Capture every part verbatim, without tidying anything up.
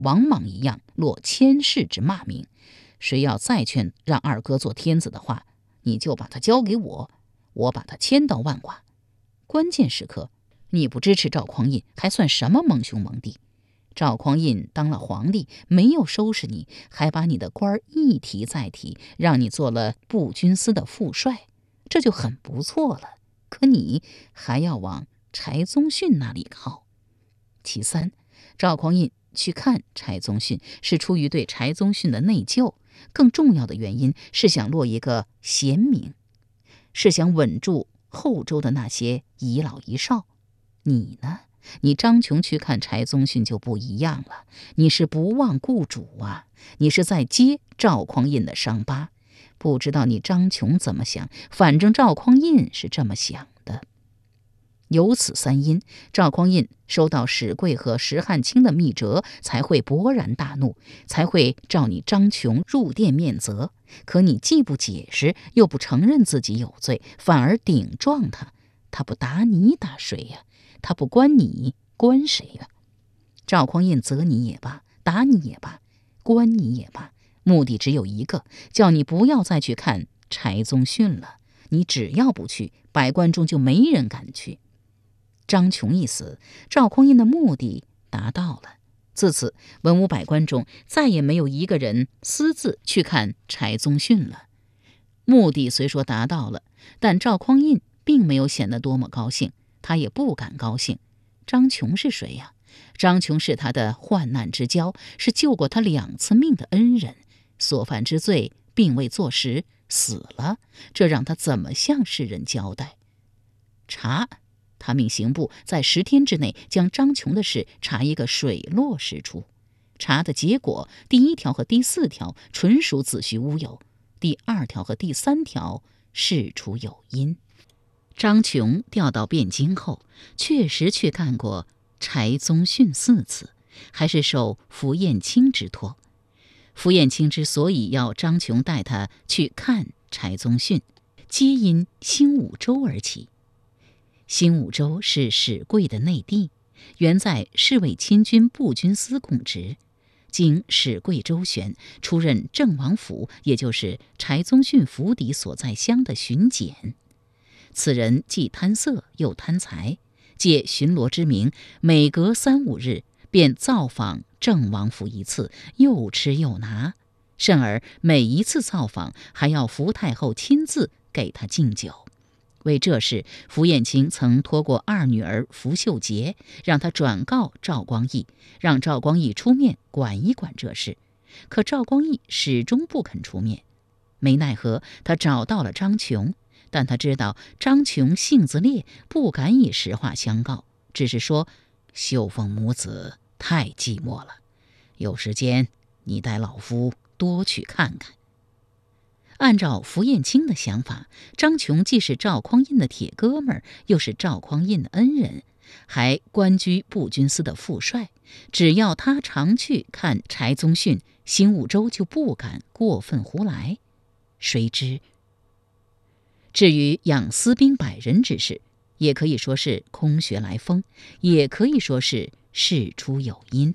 王莽一样落千世之骂名。谁要再劝让二哥做天子的话，你就把他交给我，我把他千刀万剐。关键时刻你不支持赵匡胤，还算什么蒙兄蒙弟？赵匡胤当了皇帝，没有收拾你，还把你的官儿一提再提，让你做了步军司的副帅，这就很不错了。可你还要往柴宗训那里靠。其三，赵匡胤去看柴宗训是出于对柴宗训的内疚，更重要的原因是想落一个贤名，是想稳住后周的那些遗老遗少。你呢？你张琼去看柴宗训就不一样了，你是不忘故主啊，你是在揭赵匡胤的伤疤。不知道你张琼怎么想，反正赵匡胤是这么想的。有此三因，赵匡胤收到史贵和石汉卿的密折，才会勃然大怒，才会召你张琼入殿面责。可你既不解释，又不承认自己有罪，反而顶撞他。他不打你打谁呀？他不关你关谁呀？赵匡胤责你也罢，打你也罢，关你也罢，目的只有一个，叫你不要再去看柴宗训了。你只要不去，百官中就没人敢去。张琼一死，赵匡胤的目的达到了。自此，文武百官中再也没有一个人私自去看柴宗训了。目的虽说达到了，但赵匡胤并没有显得多么高兴，他也不敢高兴。张琼是谁呀？张琼是他的患难之交，是救过他两次命的恩人，所犯之罪并未坐实，死了，这让他怎么向世人交代？查，他命刑部在十天之内将张琼的事查一个水落石出。查的结果，第一条和第四条纯属子虚乌有，第二条和第三条事出有因。张琼调到汴京后，确实去看过柴宗训四次，还是受符彦卿之托。符彦卿之所以要张琼带他去看柴宗训，皆因兴武州而起。兴武州是史贵的内地，原在侍卫亲军步军司供职，经史贵周旋，出任郑王府，也就是柴宗训府邸所在乡的巡检。此人既贪色又贪财，借巡逻之名，每隔三五日便造访郑王府一次，又吃又拿，甚而每一次造访还要福太后亲自给他敬酒。为这事，符彦卿曾托过二女儿符秀节，让他转告赵光义，让赵光义出面管一管这事。可赵光义始终不肯出面，没奈何，他找到了张琼，但他知道张琼性子烈，不敢以实话相告，只是说秀凤母子太寂寞了，有时间你带老夫多去看看。按照符彦卿的想法，张琼既是赵匡胤的铁哥们儿，又是赵匡胤的恩人，还官居步军司的副帅，只要他常去看柴宗训，兴武州就不敢过分胡来。谁知至于养私兵百人之事，也可以说是空穴来风，也可以说是事出有因。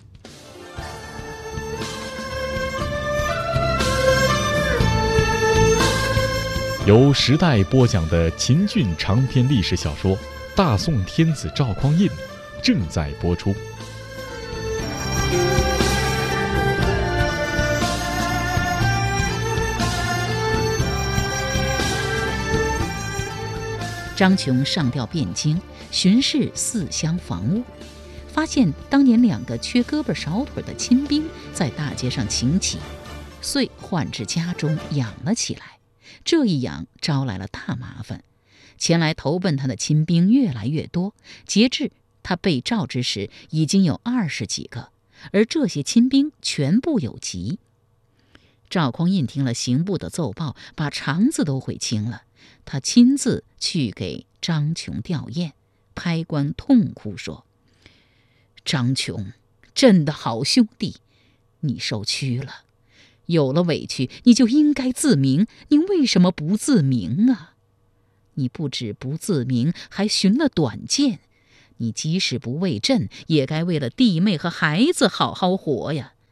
由时代播讲的秦俊长篇历史小说《大宋天子赵匡胤》正在播出。 张琼上调汴京，巡视四乡防务，发现当年两个缺胳膊少腿的亲兵在大街上请起，遂唤至家中养了起来。这一养招来了大麻烦，前来投奔他的亲兵越来越多，截至他被召之时，已经有二十几个，而这些亲兵全部有疾。赵匡胤听了刑部的奏报，把肠子都悔青了，他亲自去给张琼吊唁，拍棺痛哭说：“张琼，朕的好兄弟，你受屈了。有了委屈，你就应该自明，你为什么不自明啊？你不止不自明，还寻了短见。你即使不为朕，也该为了弟妹和孩子好好活呀。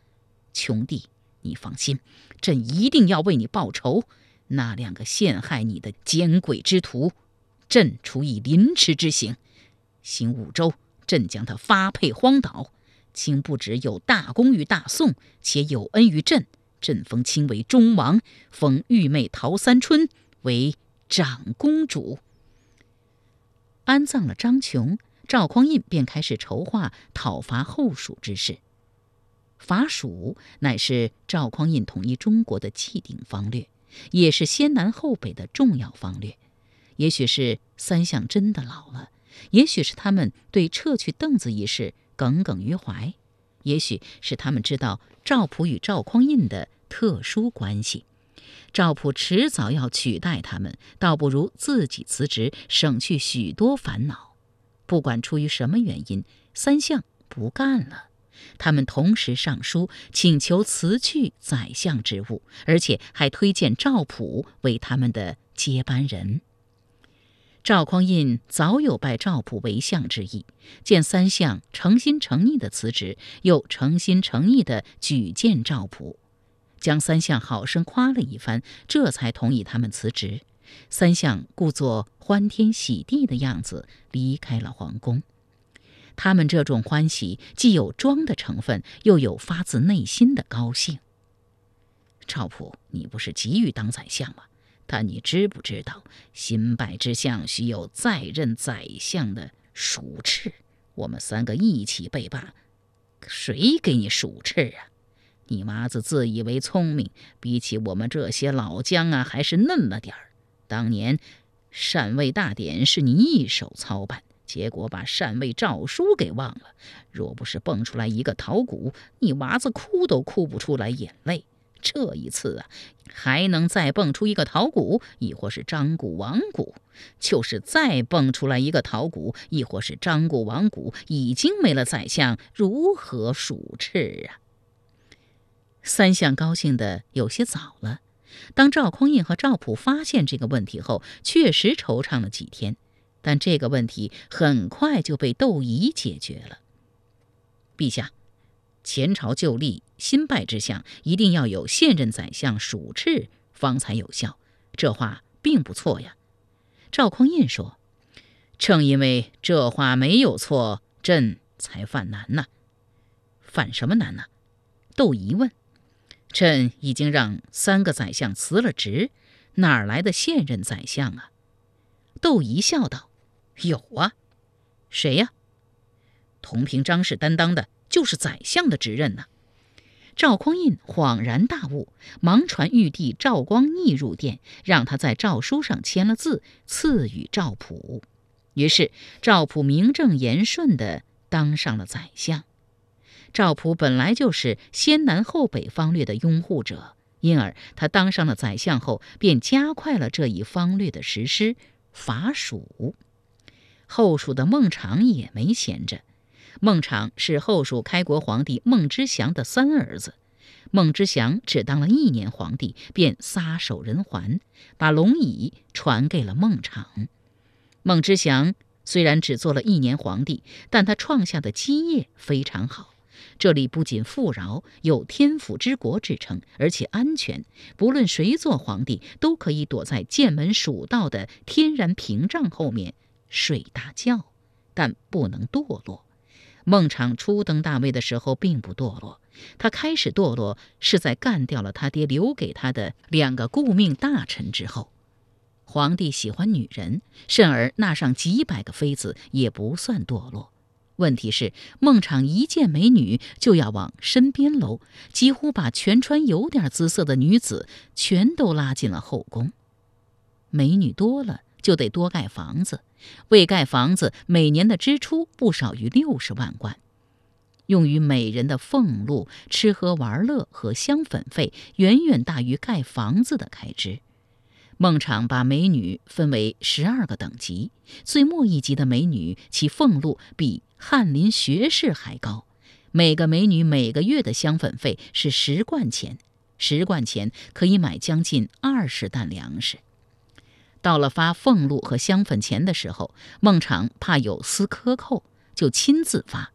穷弟，你放心，朕一定要为你报仇。那两个陷害你的奸鬼之徒，朕处以凌迟之刑。新五州，朕将他发配荒岛。卿不只有大功于大宋，且有恩于朕。朕封卿为忠王，封玉妹陶三春为长公主。安葬了张琼，赵匡胤便开始筹划讨伐后蜀之事。伐蜀乃是赵匡胤统一中国的既定方略，也是先南后北的重要方略。也许是三相真的老了，也许是他们对撤去凳子一事耿耿于怀，也许是他们知道赵普与赵匡胤的特殊关系。赵普迟早要取代他们，倒不如自己辞职，省去许多烦恼。不管出于什么原因，三相不干了。他们同时上书请求辞去宰相职务，而且还推荐赵普为他们的接班人。赵匡胤早有拜赵普为相之意，见三相诚心诚意的辞职，又诚心诚意的举荐赵普，将三相好生夸了一番，这才同意他们辞职。三相故作欢天喜地的样子离开了皇宫。他们这种欢喜既有装的成分，又有发自内心的高兴。赵普，你不是急于当宰相吗？但你知不知道，新败之相须有再任宰相的属敕？我们三个一起被罢，谁给你属敕啊？你妈子自以为聪明，比起我们这些老将啊，还是嫩了点儿。当年禅位大典是你一手操办，结果把禅位诏书给忘了。若不是蹦出来一个陶谷，你娃子哭都哭不出来眼泪。这一次啊，还能再蹦出一个陶谷，亦或是张谷、王谷。就是再蹦出来一个陶谷，亦或是张谷、王谷，已经没了宰相，如何属敕啊？三相高兴的有些早了。当赵匡胤和赵普发现这个问题后，确实惆怅了几天，但这个问题很快就被窦仪解决了。陛下，前朝旧例，新败之相一定要有现任宰相属敕方才有效，这话并不错呀。赵匡胤说：“正因为这话没有错，朕才犯难呢。”犯什么难呢？窦仪问。朕已经让三个宰相辞了职，哪儿来的现任宰相啊？窦仪笑道：“有啊。”谁呀？同平章事担当的就是宰相的职任呢。赵匡胤恍然大悟，忙传玉帝赵光义入殿，让他在诏书上签了字，赐予赵普。于是赵普名正言顺地当上了宰相。赵普本来就是先南后北方略的拥护者，因而他当上了宰相后，便加快了这一方略的实施，伐蜀。后蜀的孟昶也没闲着。孟昶是后蜀开国皇帝孟知祥的三儿子。孟知祥只当了一年皇帝，便撒手人寰，把龙椅传给了孟昶。孟知祥虽然只做了一年皇帝，但他创下的基业非常好。这里不仅富饶，有天府之国之称，而且安全，不论谁做皇帝，都可以躲在剑门蜀道的天然屏障后面睡大觉，但不能堕落。孟昶初登大位的时候并不堕落，他开始堕落是在干掉了他爹留给他的两个顾命大臣之后。皇帝喜欢女人，甚而纳上几百个妃子，也不算堕落。问题是孟昶一见美女就要往身边搂，几乎把全川有点姿色的女子全都拉进了后宫。美女多了就得多盖房子，为盖房子每年的支出不少于六十万贯，用于美人的俸禄、吃喝玩乐和香粉费远远大于盖房子的开支。孟昶把美女分为十二个等级，最末一级的美女其俸禄比翰林学士还高，每个美女每个月的香粉费是十贯钱，十贯钱可以买将近二十担粮食。到了发俸禄和香粉钱的时候，孟昶怕有司克扣，就亲自发，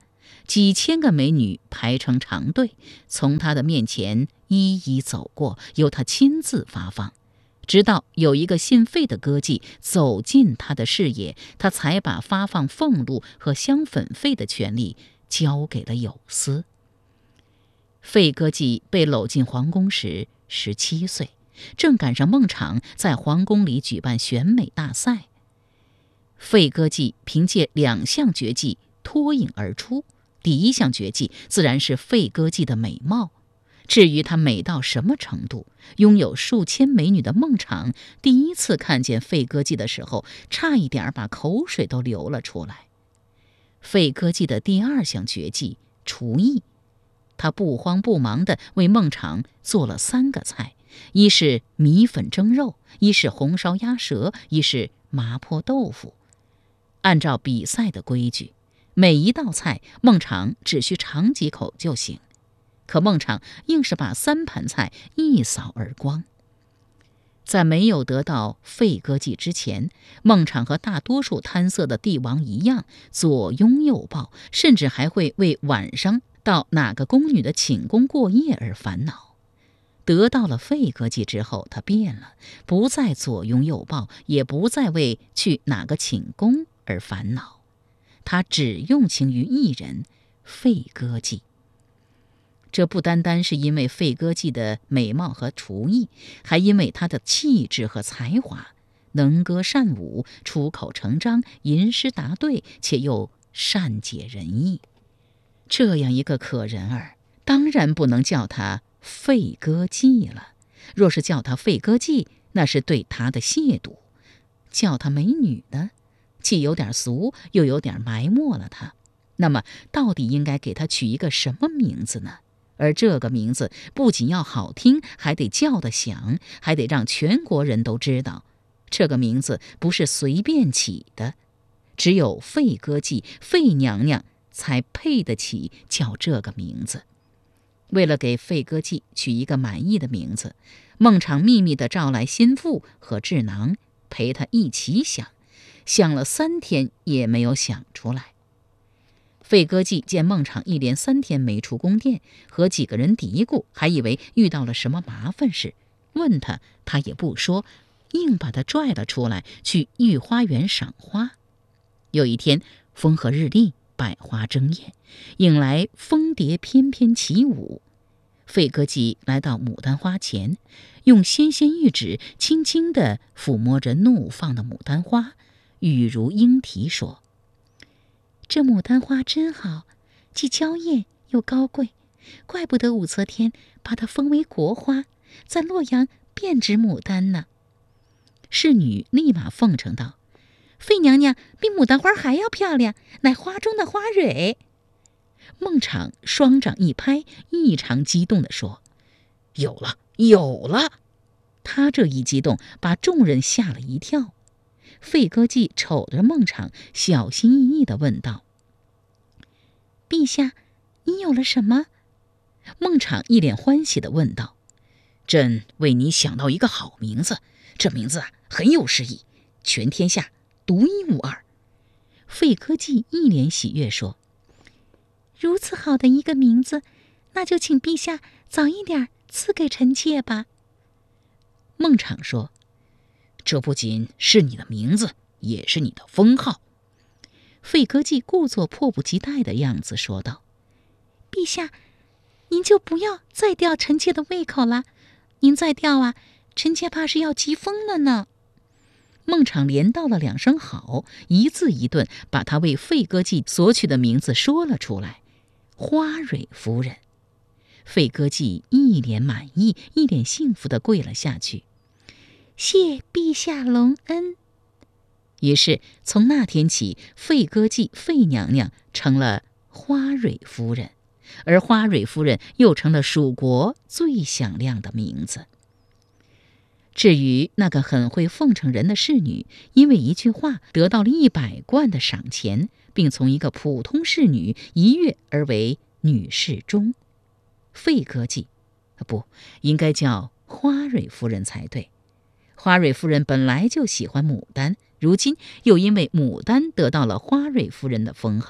几千个美女排成长队，从他的面前一一走过，由他亲自发放。直到有一个姓费的歌妓走进他的视野，他才把发放俸禄和香粉费的权利交给了有司。费歌妓被搂进皇宫时十七岁，正赶上孟昶在皇宫里举办选美大赛。费歌妓凭借两项绝技脱颖而出，第一项绝技自然是费歌妓的美貌。至于她美到什么程度，拥有数千美女的孟昶第一次看见费歌妓的时候，差一点把口水都流了出来。费歌妓的第二项绝技厨艺，她不慌不忙地为孟昶做了三个菜，一是米粉蒸肉，一是红烧鸭舌，一是麻婆豆腐。按照比赛的规矩，每一道菜孟昶只需尝几口就行，可孟昶硬是把三盘菜一扫而光。在没有得到费歌妓之前，孟昶和大多数贪色的帝王一样，左拥右抱，甚至还会为晚上到哪个宫女的寝宫过夜而烦恼。得到了费歌妓之后，他变了，不再左拥右抱，也不再为去哪个寝宫而烦恼，他只用情于一人，费歌妓。这不单单是因为费歌妓的美貌和厨艺，还因为她的气质和才华，能歌善舞，出口成章，吟诗答对，且又善解人意。这样一个可人儿，当然不能叫她费歌妓了。若是叫她费歌妓，那是对她的亵渎；叫她美女呢，既有点俗，又有点埋没了她。那么，到底应该给她取一个什么名字呢？而这个名字不仅要好听，还得叫得响，还得让全国人都知道。这个名字不是随便起的，只有费歌妓、费娘娘才配得起叫这个名字。为了给费歌妓取一个满意的名字，孟昶秘密地召来心腹和智囊，陪他一起想，想了三天也没有想出来。费歌妓见孟昶一连三天没出宫殿，和几个人嘀咕，还以为遇到了什么麻烦事，问他他也不说，硬把他拽了出来，去御花园赏花。有一天风和日丽，百花争艳，引来蜂蝶翩翩起舞。费歌妓来到牡丹花前，用纤纤玉指轻轻地抚摸着怒放的牡丹花，语如莺啼说：这牡丹花真好，既娇艳又高贵，怪不得武则天把它封为国花，在洛阳遍植牡丹呢。侍女立马奉承道：费娘娘比牡丹花还要漂亮，乃花中的花蕊。孟昶双掌一拍，异常激动地说：有了，有了！他这一激动，把众人吓了一跳。费歌妓瞅着孟昶，小心翼翼地问道：陛下，你有了什么？孟昶一脸欢喜地问道：朕为你想到一个好名字，这名字啊很有诗意，全天下独一无二。费歌妓一脸喜悦说：如此好的一个名字，那就请陛下早一点赐给臣妾吧。孟昶说：这不仅是你的名字，也是你的封号。费歌妓故作迫不及待的样子说道：陛下，您就不要再吊臣妾的胃口了，您再吊啊，臣妾怕是要急疯了呢。孟昶连道了两声好，一字一顿把他为费歌妓所取的名字说了出来：花蕊夫人。费歌妓一脸满意，一脸幸福地跪了下去：谢陛下隆恩。于是从那天起，费歌妓费娘娘成了花蕊夫人，而花蕊夫人又成了蜀国最响亮的名字。至于那个很会奉承人的侍女，因为一句话得到了一百贯的赏钱，并从一个普通侍女一跃而为女侍中。费歌妓，不应该叫花蕊夫人才对。花蕊夫人本来就喜欢牡丹，如今又因为牡丹得到了花蕊夫人的封号，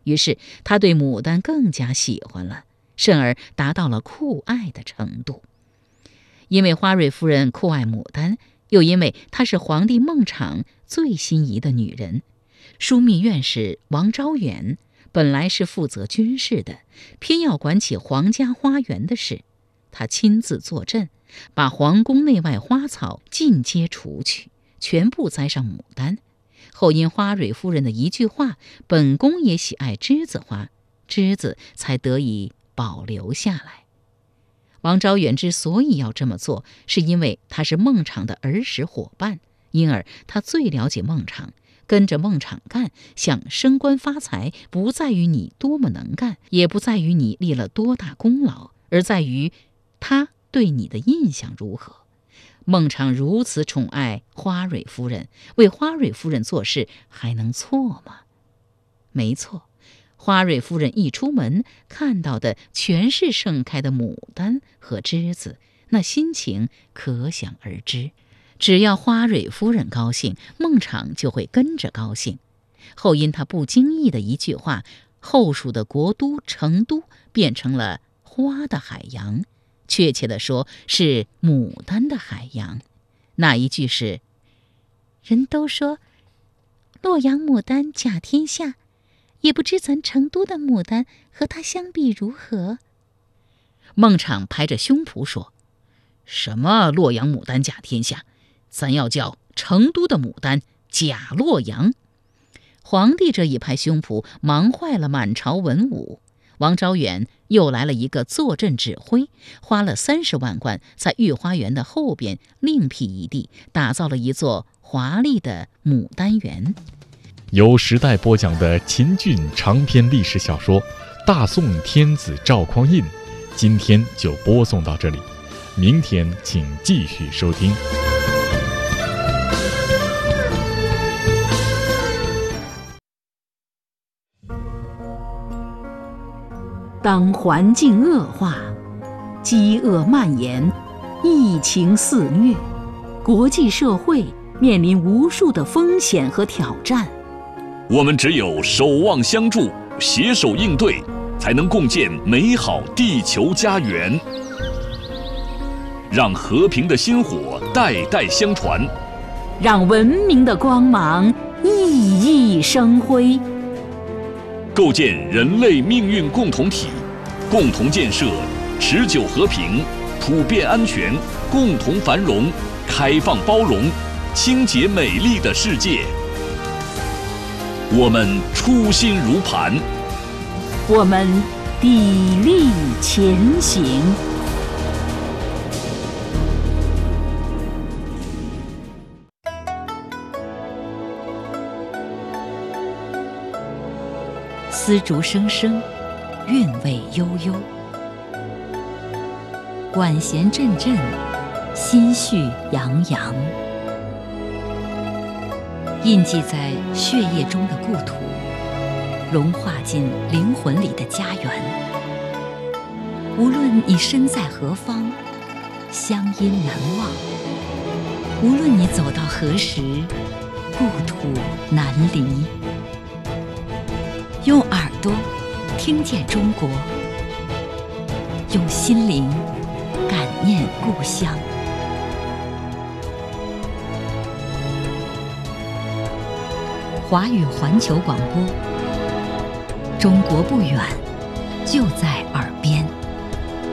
于是他对牡丹更加喜欢了，甚而达到了酷爱的程度。因为花蕊夫人酷爱牡丹，又因为她是皇帝孟昶最心仪的女人，枢密院使王昭远本来是负责军事的，偏要管起皇家花园的事。他亲自坐镇，把皇宫内外花草尽皆除去，全部栽上牡丹。后因花蕊夫人的一句话，本宫也喜爱栀子花，栀子才得以保留下来。王昭远之所以要这么做，是因为他是孟昶的儿时伙伴，因而他最了解孟昶。跟着孟昶干，想升官发财，不在于你多么能干，也不在于你立了多大功劳，而在于他对你的印象如何。孟昶如此宠爱花蕊夫人，为花蕊夫人做事，还能错吗？没错，花蕊夫人一出门，看到的全是盛开的牡丹和栀子，那心情可想而知。只要花蕊夫人高兴，孟昶就会跟着高兴。后因他不经意的一句话，后蜀的国都成都变成了花的海洋，确切地说是牡丹的海洋。那一句是：人都说洛阳牡丹甲天下，也不知咱成都的牡丹和它相比如何。孟昶拍着胸脯说：什么洛阳牡丹甲天下，咱要叫成都的牡丹假洛阳。皇帝这一拍胸脯，忙坏了满朝文武。王昭远又来了一个坐镇指挥，花了三十万贯，在御花园的后边另辟一地，打造了一座华丽的牡丹园。 由时代播讲的秦俊长篇历史小说《大宋天子赵匡胤》，今天就播送到这里，明天请继续收听。 当环境恶化，饥饿蔓延，疫情肆虐，国际社会面临无数的风险和挑战。 我们只有守望相助，携手应对，才能共建美好地球家园。让和平的薪火代代相传， 让文明的光芒熠熠生辉。 构建人类命运共同体，共同建设持久和平、普遍安全、共同繁荣、开放包容、清洁美丽的世界。我们初心如磐， 我们砥砺前行。丝竹声声，韵味悠悠；管弦阵阵，心绪洋洋。印记在血液中的故土，融化进灵魂里的家园。无论你身在何方，乡音难忘；无论你走到何时，故土难离。用耳朵听见中国，用心灵感念故乡。华语环球广播，中国不远，就在